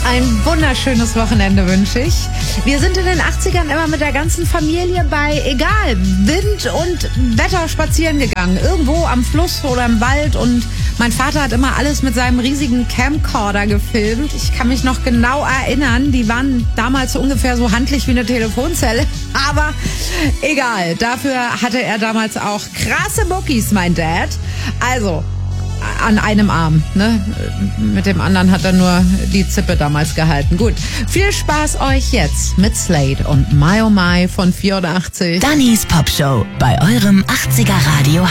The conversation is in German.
Ein wunderschönes Wochenende wünsche ich. Wir sind in den 80ern immer mit der ganzen Familie bei egal, Wind und Wetter spazieren gegangen. Irgendwo am Fluss oder im Wald. Und mein Vater hat immer alles mit seinem riesigen Camcorder gefilmt. Ich kann mich noch genau erinnern, die waren damals ungefähr so handlich wie eine Telefonzelle. Aber egal, dafür hatte er damals auch krasse Muckis, mein Dad. Also an einem Arm, ne? Mit dem anderen hat er nur die Zippe damals gehalten. Gut, viel Spaß euch jetzt mit Slade und My Oh My von 84. Dannys Popshow bei eurem 80er Radio